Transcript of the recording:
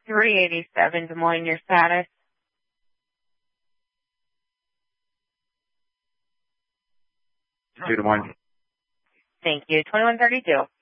387 Des Moines, your status. 2 Des Moines. Thank you. 2132.